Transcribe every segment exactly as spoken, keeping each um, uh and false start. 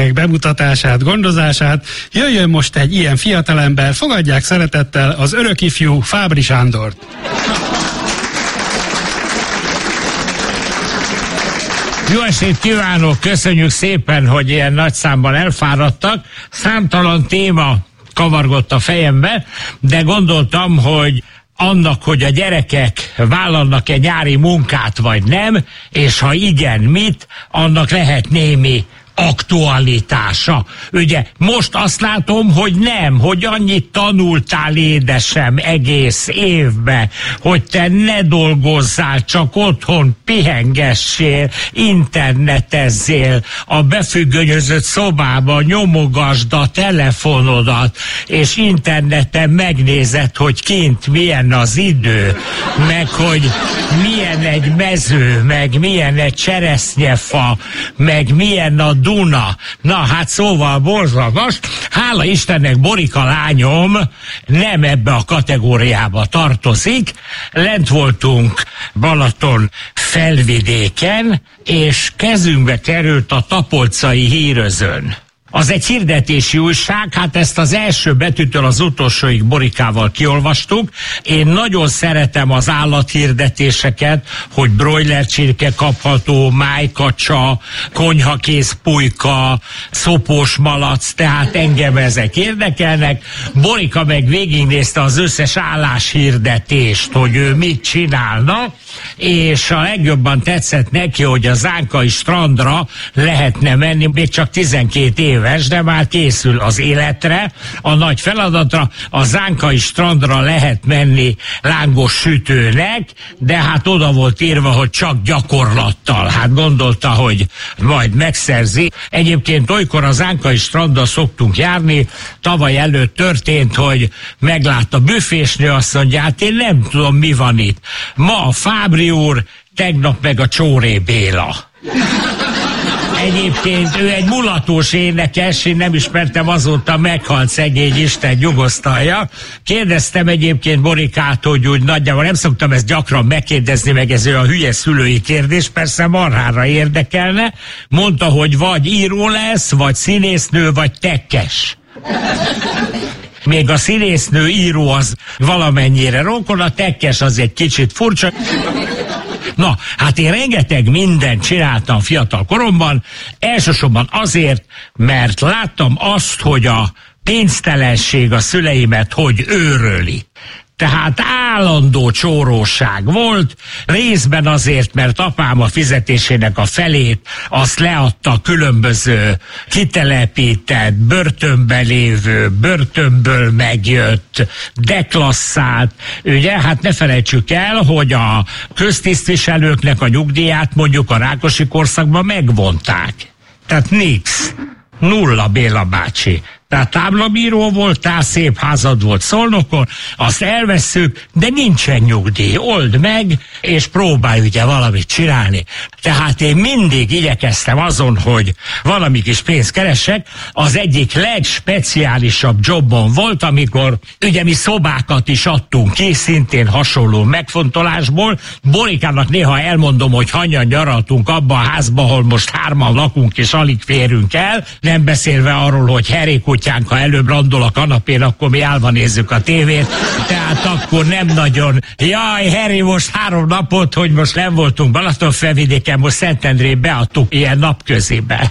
gyerekek bemutatását, gondozását. Jöjjön most egy ilyen fiatalember, fogadják szeretettel az örökifjú Fábry Sándort. Jó estét kívánok, köszönjük szépen, hogy ilyen nagy számban elfáradtak. Számtalan téma kavargott a fejembe, de gondoltam, hogy annak, hogy a gyerekek vállalnak-e nyári munkát vagy nem, és ha igen, mit, annak lehet némi aktualitása. Ugye most azt látom, hogy nem, hogy annyit tanultál, édesem, egész évben, hogy te ne dolgozzál, csak otthon pihengessél, internetezzél, a befüggönyözött szobába nyomogasd a telefonodat, és interneten megnézed, hogy kint milyen az idő, meg hogy milyen egy mező, meg milyen egy cseresznyefa, meg milyen a Duna. Na hát szóval borzalmas. Hála Istennek Borika lányom nem ebbe a kategóriába tartozik. Lent voltunk Balaton felvidéken, és kezünkbe került a Tapolcai Hírözön. Az egy hirdetési újság, hát ezt az első betűtől az utolsóig Borikával kiolvastuk. Én nagyon szeretem az állathirdetéseket, hogy broiler csirke kapható, májkacsa, konyhakész pulyka, szopós malac, tehát engem ezek érdekelnek. Borika meg végignézte az összes álláshirdetést, hogy ő mit csinálna, és a legjobban tetszett neki, hogy a Zánkai strandra lehetne menni, még csak tizenkét éves, de már készül az életre, a nagy feladatra. A Zánkai strandra lehet menni lángos sütőnek, de hát oda volt írva, hogy csak gyakorlattal. Hát gondolta, hogy majd megszerzi. Egyébként olykor a Zánkai strandra szoktunk járni. Tavaly előtt történt, hogy meglátta büfésnő, azt mondja, hát én nem tudom, mi van itt. Ma a Fábry úr, tegnap meg a Csóré Béla. Egyébként ő egy mulatós énekes, én nem ismertem, azóta meghalt, szegény, Isten nyugosztalja. Kérdeztem egyébként Borikát, hogy úgy nagyjából nem szoktam ezt gyakran megkérdezni, meg ez olyan hülye szülői kérdés, persze marhára érdekelne. Mondta, hogy vagy író lesz, vagy színésznő, vagy tekkes. Még a színésznő, író az valamennyire rokon, a tekkes az egy kicsit furcsa. Na, hát én rengeteg mindent csináltam fiatal koromban, elsősorban azért, mert láttam azt, hogy a pénztelenség a szüleimet hogy őröli. Tehát állandó csóróság volt, részben azért, mert apám a fizetésének a felét azt leadta különböző kitelepített, börtönben lévő, börtönből megjött, deklasszát. Ugye, hát ne felejtsük el, hogy a köztisztviselőknek a nyugdíját mondjuk a Rákosi korszakban megvonták. Tehát nix. Nulla, Béla bácsi. Tehát táblabíró voltál, szép házad volt Szolnokon, azt elvesszük, de nincsen nyugdíj. Old meg, és próbálj ugye valamit csinálni. Tehát én mindig igyekeztem azon, hogy valami kis pénzt keresek. Az egyik legspeciálisabb jobbon volt, amikor ugye mi szobákat is adtunk ki, szintén hasonló megfontolásból. Borikának néha elmondom, hogy hanyan nyaraltunk abba a házba, ahol most hárman lakunk és alig férünk el, nem beszélve arról, hogy Harry kutyánk, ha előbb randol a kanapén, akkor mi állva nézzük a tévét, tehát akkor nem nagyon. Jaj, Harry, most három napot, hogy most nem voltunk Balatonfelvidéken, most Szentendrén beadtuk ilyen napközébe.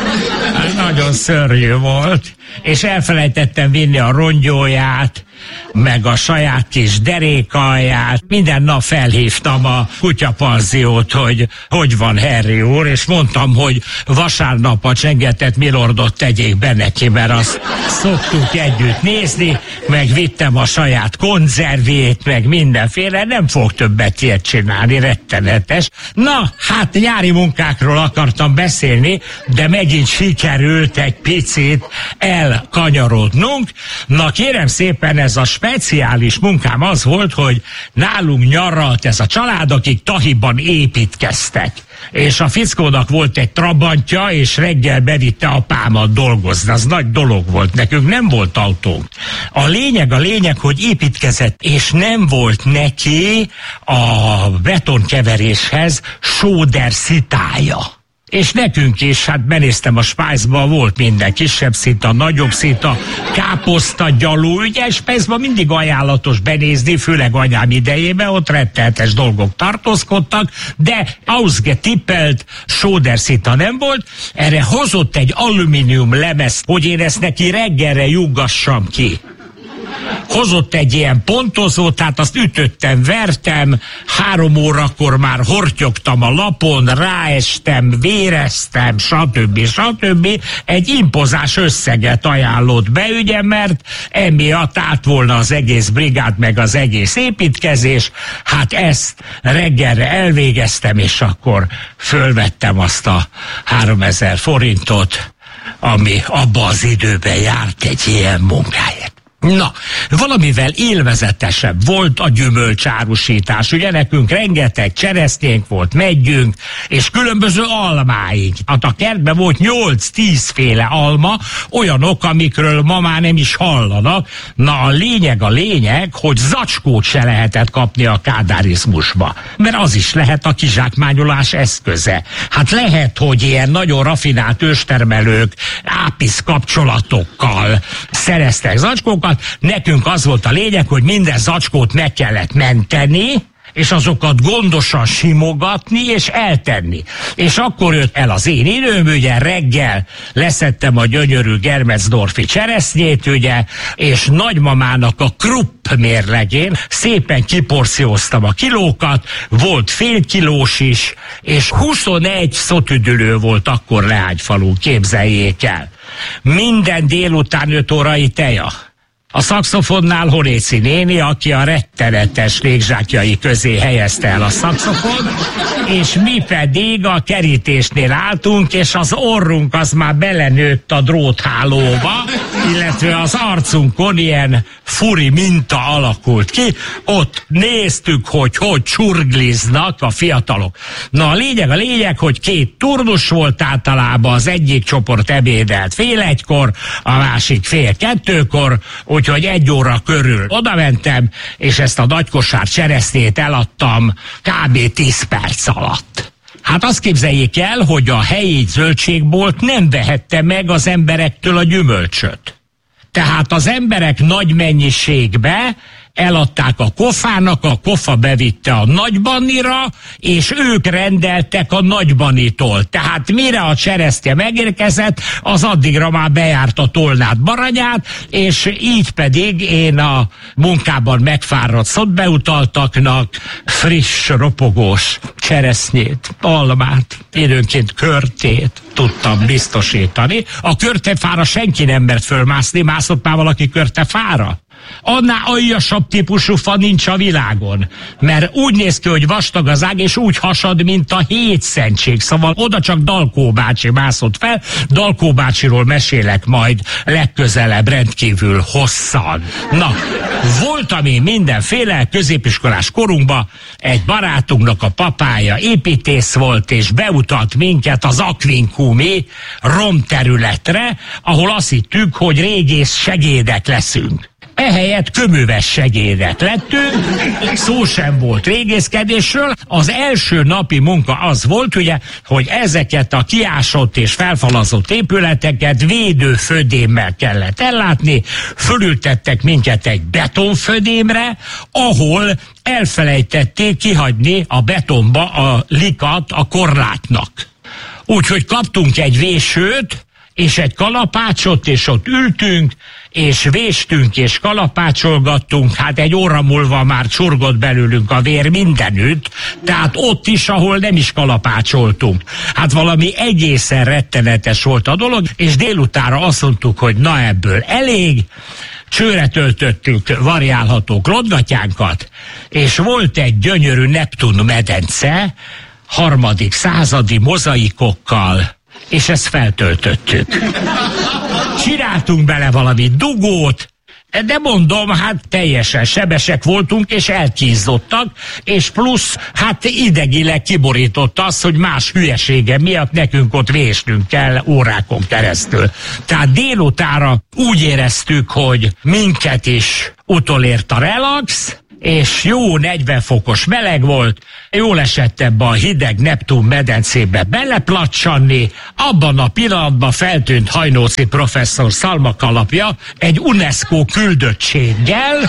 Nagyon szörnyű volt, és elfelejtettem vinni a rongyóját, meg a saját kis derékalját. Minden nap felhívtam a kutyapanziót, hogy hogy van Harry úr, és mondtam, hogy vasárnap a Csengetett Milordot tegyék be neki, mert azt szoktuk együtt nézni, meg vittem a saját konzervét, meg mindenféle, nem fog többet ilyet csinálni, rettenetes. Na, hát nyári munkákról akartam beszélni, de megint sikerült egy picit elkanyarodnunk. Na kérem szépen, ez a speciális munkám az volt, hogy nálunk nyaralt ez a család, akik Tahiban építkeztek. És a fickónak volt egy trabantja, és reggel bevitte apámat dolgozni. Az nagy dolog volt, nekünk nem volt autónk. A lényeg, a lényeg, hogy építkezett, és nem volt neki a betonkeveréshez sóder szitája. És nekünk is, hát benéztem a Spice-ba, volt minden, kisebb szita, nagyobb szita, káposzta, gyalú, ugye Spice-ba mindig ajánlatos benézni, főleg anyám idejében, ott rettenetes dolgok tartózkodtak, de ausgetippelt sóderszita nem volt, erre hozott egy alumínium lemezt, hogy én ezt neki reggelre juggassam ki. Hozott egy ilyen pontozót, tehát azt ütöttem, vertem, három órakor már hortyogtam a lapon, ráestem, véreztem, stb. stb. Egy impozás összeget ajánlott be, ugye, mert emiatt állt volna az egész brigád, meg az egész építkezés. Hát ezt reggelre elvégeztem, és akkor fölvettem azt a háromezer forintot, ami abba az időben járt egy ilyen munkáért. Na, valamivel élvezetesebb volt a gyümölcsárusítás. Ugye nekünk rengeteg cseresznyénk volt, meggyünk, és különböző almáink. Hát a kertben volt nyolc-tíz féle alma, olyanok, amikről ma már nem is hallanak. Na, a lényeg a lényeg, hogy zacskót se lehetett kapni a kádárizmusba. Mert az is lehet a kizsákmányolás eszköze. Hát lehet, hogy ilyen nagyon rafinált őstermelők ápisz kapcsolatokkal szereztek zacskókat. Nekünk az volt a lényeg, hogy minden zacskót meg kellett menteni, és azokat gondosan simogatni és eltenni. És akkor jött el az én időm, ugye reggel leszettem a gyönyörű Germetsdorfi cseresznyét, ugye, és nagymamának a Krupp mérlegén szépen kiporcióztam a kilókat, volt fél kilós is, és huszonegy szotüdülő volt akkor Leányfalun, képzeljék el. Minden délután öt órai teja. A szaxofonnál Horéci néni, aki a rettenetes légzsákjai közé helyezte el a szaxofon, és mi pedig a kerítésnél álltunk, és az orrunk az már belenőtt a dróthálóba, illetve az arcunkon ilyen furi minta alakult ki, ott néztük, hogy hogy csurgliznak a fiatalok. Na, a lényeg a lényeg, hogy két turnus volt általában, az egyik csoport ebédelt fél egykor, a másik fél kettőkor, úgyhogy egy óra körül odamentem, és ezt a nagykosár cseresznyét eladtam kb. tíz perc alatt. Hát azt képzeljék el, hogy a helyi zöldségbolt nem vehette meg az emberektől a gyümölcsöt. Tehát az emberek nagy mennyiségbe eladták a kofának, a kofa bevitte a nagybanira, és ők rendeltek a nagybanitól. Tehát mire a cseresznye megérkezett, az addigra már bejárt a Tolnát Baranyát, és így pedig én a munkában megfáradt szotbeutaltaknak friss, ropogós cseresznyét, almát, időnként körtét tudtam biztosítani. A körtefára senki nem mert fölmászni, mászott már valaki körtefára? Annál aljasabb típusú fa nincs a világon, mert úgy néz ki, hogy vastag az ág, és úgy hasad, mint a hétszentség. Szóval oda csak Dalkó bácsi mászott fel, Dalkó bácsiról mesélek majd legközelebb rendkívül hosszan. Na, voltam én mindenféle középiskolás korunkban, egy barátunknak a papája építész volt, és beutalt minket az Aquincumi romterületre, ahol azt hittük, hogy régész segédek leszünk. Ehelyett köműves segédek lettünk, szó sem volt régészkedésről. Az első napi munka az volt, ugye, hogy ezeket a kiásott és felfalazott épületeket védőfödémmel kellett ellátni. Fölültettek minket egy betonfödémre, ahol elfelejtették kihagyni a betonba a likat a korlátnak. Úgyhogy kaptunk egy vésőt, és egy kalapácsot, és ott ültünk, és véstünk, és kalapácsolgattunk, hát egy óra múlva már csurgott belőlünk a vér mindenütt, tehát ott is, ahol nem is kalapácsoltunk. Hát valami egészen rettenetes volt a dolog, és délutára azt mondtuk, hogy na ebből elég, csőre töltöttük variálható klotgatyánkat, és volt egy gyönyörű Neptun medence, harmadik századi mozaikokkal, és ezt feltöltöttük. Csináltunk bele valami dugót, de mondom, hát teljesen sebesek voltunk, és elkízzottak, és plusz, hát idegileg kiborított az, hogy más hülyesége miatt nekünk ott vésnünk kell órákon keresztül. Tehát délutára úgy éreztük, hogy minket is utolért a relax, és jó negyven fokos meleg volt, jól esett ebbe a hideg Neptun medencébe beleplacsanni, abban a pillanatban feltűnt Hajnóci professzor szalmakalapja egy UNESCO küldöttséggel,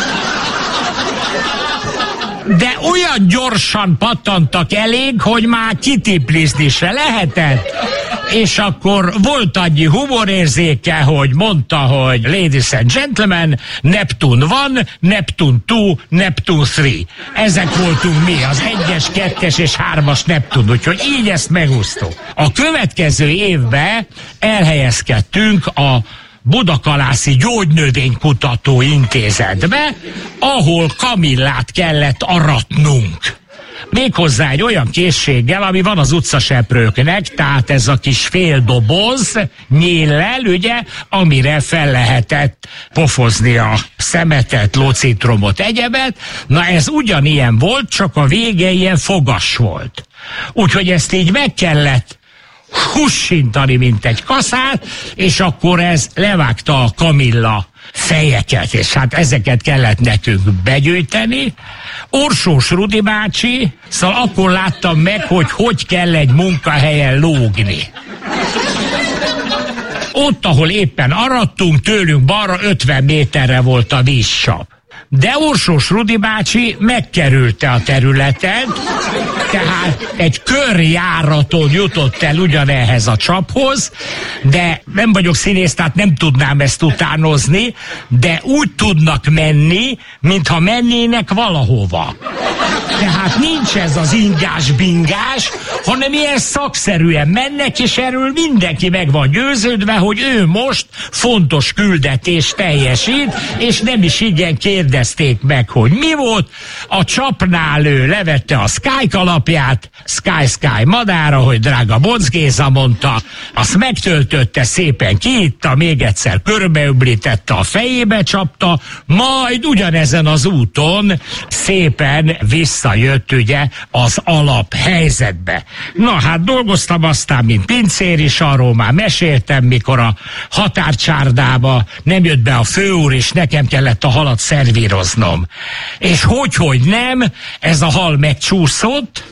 de olyan gyorsan pattantak elég, hogy már kitiplizni se lehetett. És akkor volt annyi humorérzéke, hogy mondta, hogy ladies and gentlemen, Neptune one, Neptune two, Neptune three. Ezek voltunk mi, az egyes, kettes és hármas Neptun, úgyhogy így ezt megúsztuk. A következő évben elhelyezkedtünk a Budakalászi Gyógynövénykutató Intézetbe, ahol kamillát kellett aratnunk. Méghozzá egy olyan készséggel, ami van az utcaseprőknek, tehát ez a kis fél doboz nyéllel, ugye, amire fel lehetett pofozni a szemetet, lócitromot, egyebet. Na ez ugyanilyen volt, csak a vége ilyen fogas volt. Úgyhogy ezt így meg kellett hussintani, mint egy kaszát, és akkor ez levágta a kamilla fejeket, és hát ezeket kellett nekünk begyűjteni. Orsós Rudi bácsi, szóval akkor láttam meg, hogy hogy kell egy munkahelyen lógni. Ott, ahol éppen arattunk, tőlünk balra ötven méterre volt a vízsap. De Orsós Rudi bácsi megkerülte a területet, tehát egy körjáraton jutott el ugyanehhez a csaphoz, de nem vagyok színész, tehát nem tudnám ezt utánozni, de úgy tudnak menni, mintha mennének valahova. Tehát nincs ez az ingás-bingás, hanem ilyen szakszerűen mennek, és erről mindenki meg van győződve, hogy ő most fontos küldetést teljesít, és nem is igen kérdezték meg, hogy mi volt. A csapnál ő levette a Sky kalapját, Sky Sky madára, hogy drága Bonc Géza mondta, azt megtöltötte, szépen kiitta, még egyszer körbeöblítette, a fejébe csapta, majd ugyanezen az úton szépen visszajött ugye az alaphelyzetbe. Na hát dolgoztam aztán, mint pincér is, arról már meséltem, mikor a határcsárdába nem jött be a főúr, és nekem kellett a halat szervíroznom. És hogy-hogy nem, ez a hal megcsúszott,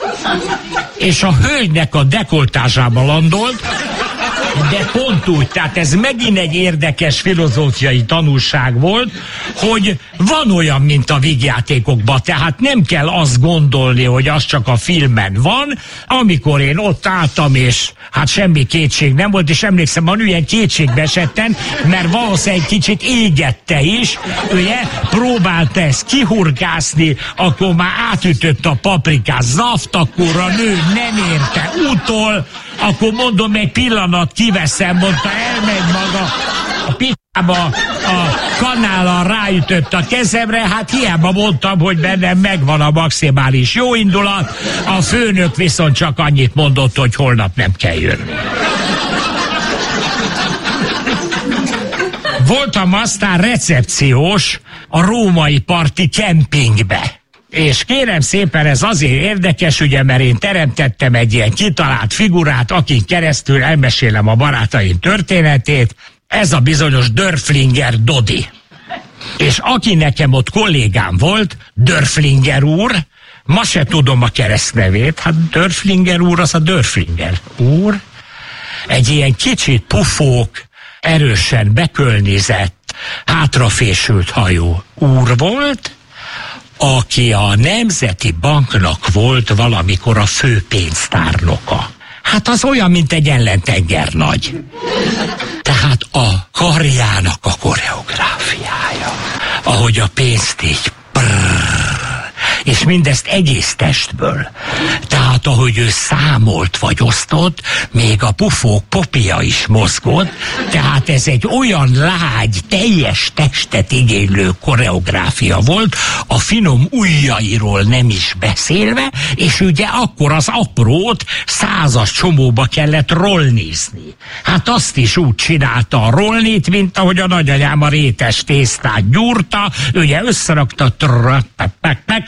és a hölgynek a dekoltázsába landolt, de pont úgy, tehát ez megint egy érdekes filozófiai tanulság volt, hogy van olyan, mint a vígjátékokban, tehát nem kell azt gondolni, hogy az csak a filmen van. Amikor én ott álltam, és hát semmi kétség nem volt, és emlékszem, hogy ilyen kétségbe esettem, mert valószínűleg egy kicsit égette is, ugye, próbálta ezt kihurgászni, akkor már átütött a paprikás zaft, akkor a nő nem érte utol, akkor mondom, egy pillanat kiveszem, mondta, elmegy maga a p***ba, a kanállal ráütött a kezemre, hát hiába mondtam, hogy bennem megvan a maximális jóindulat, a főnök viszont csak annyit mondott, hogy holnap nem kell jönni. Voltam aztán recepciós a római parti kempingbe. És kérem szépen, ez azért érdekes, ugye, mert én teremtettem egy ilyen kitalált figurát, akin keresztül elmesélem a barátaim történetét, ez a bizonyos Dörflinger Dodi. És aki nekem ott kollégám volt, Dörflinger úr, ma se tudom a keresztnevét, hát Dörflinger úr, az a Dörflinger úr, egy ilyen kicsit pufók, erősen bekölnizett, hátrafésült hajú úr volt, aki a Nemzeti Banknak volt valamikor a főpénztárnoka. Hát az olyan, mint egy ellentengernagy. Tehát a karjának a koreográfiája, ahogy a pénzt így prrrr, és mindezt egész testből. Tehát ahogy ő számolt vagy osztott, még a pufók popia is mozgott, tehát ez egy olyan lágy, teljes testet igénylő koreográfia volt, a finom ujjairól nem is beszélve, és ugye akkor az aprót százas csomóba kellett rollnizni. Hát azt is úgy csinálta a rollnit, mint ahogy a nagyanyám a rétes tésztát gyúrta, ugye összerakta,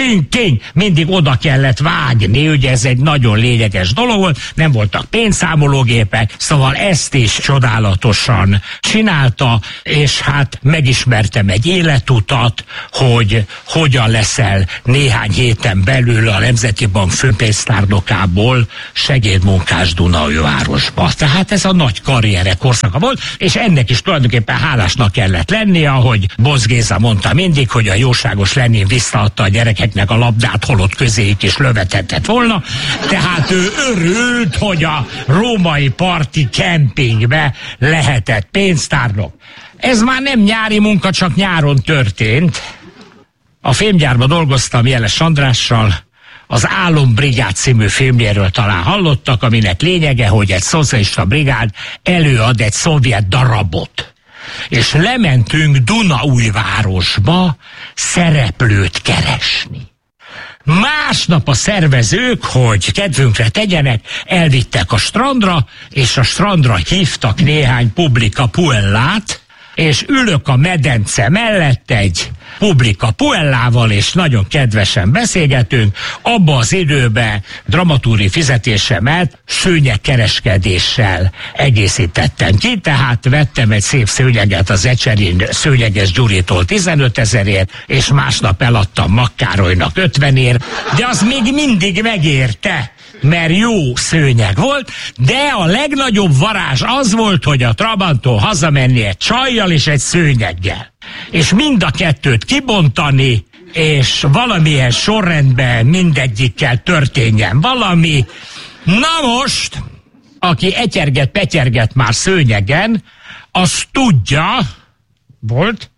king, king, mindig oda kellett vágni, ugye ez egy nagyon lényeges dolog volt, nem voltak pénzszámológépek, szóval ezt is csodálatosan csinálta, és hát megismertem egy életutat, hogy hogyan leszel néhány héten belül a Nemzeti Bank főpénztárnokából segédmunkás Dunaújvárosba. Tehát ez a nagy karriere korszaka volt, és ennek is tulajdonképpen hálásnak kellett lennie, ahogy Bosz Géza mondta mindig, hogy a jóságos Lenin visszaadta a gyerekeknek a labdát, holott közéjük is lövethetett volna, tehát ő örült, hogy a római parti kempingbe lehetett pénztárnok. Ez már nem nyári munka, csak nyáron történt. A filmgyárban dolgoztam Jeles Andrással, az Álombrigád című filmjéről talán hallottak, aminek lényege, hogy egy szocialista brigád előad egy szovjet darabot. És lementünk Dunaújvárosba szereplőt keresni. Másnap a szervezők, hogy kedvünkre tegyenek, elvittek a strandra, és a strandra hívtak néhány publika puellát, és ülök a medence mellett egy publika puellával, és nagyon kedvesen beszélgetünk. Abba az időben dramatúri fizetésemet szőnyegkereskedéssel egészítettem ki, tehát vettem egy szép szőnyeget az Ecserin Szőnyeges Gyuritól tizenöt ezerért, és másnap eladtam Makkárolynak ötvenért, de az még mindig megérte, mert jó szőnyeg volt, de a legnagyobb varázs az volt, hogy a Trabantól hazamenni egy csajjal és egy szőnyeggel. És mind a kettőt kibontani, és valamilyen sorrendben mindegyikkel történjen valami. Na most, aki etyerget-petyerget már szőnyegen, az tudja, volt,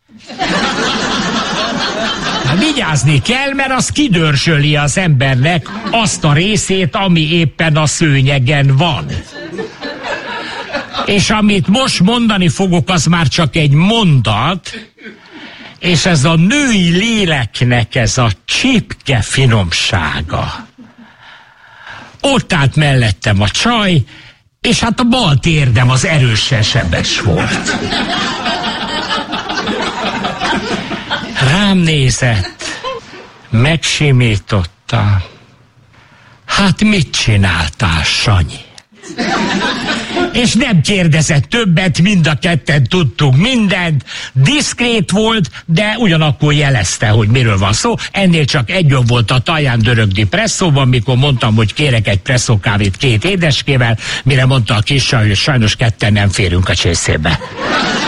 hát vigyázni kell, mert az kidörzsöli az embernek azt a részét, ami éppen a szőnyegen van. És amit most mondani fogok, az már csak egy mondat, és ez a női léleknek ez a csipke finomsága. Ott állt mellettem a csaj, és hát a bal térdem az erősen sebes volt. Rám nézett, megsimította. Hát mit csináltál, Sanyi? És nem kérdezett többet, mind a ketten tudtunk mindent, diszkrét volt, de ugyanakkor jelezte, hogy miről van szó. Ennél csak egy jobb volt a Taján Dörögdi presszóban, mikor mondtam, hogy kérek egy presszókávét két édeskével, mire mondta a kis csaj, hogy sajnos ketten nem férünk a csészébe.